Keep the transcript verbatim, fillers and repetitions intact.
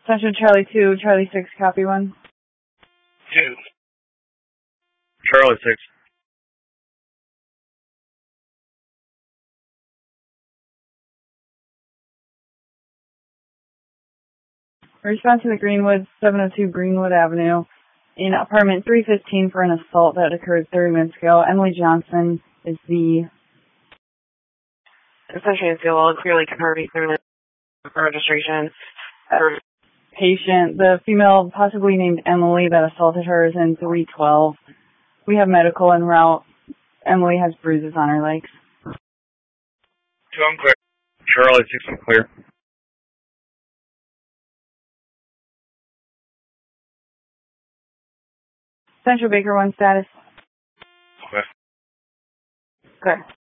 Central Charlie two, Charlie six, copy one. Two. Charlie six. Response to the Greenwood, seven oh two Greenwood Avenue, in apartment three fifteen for an assault that occurred thirty minutes ago. Emily Johnson is the Essentially, well, clearly confirmed through the registration. Uh, patient, the female possibly named Emily that assaulted her, is in three twelve. We have medical en route. Emily has bruises on her legs. Two, I'm clear. Charlie six, I'm clear. Central Baker one status. Okay. Good.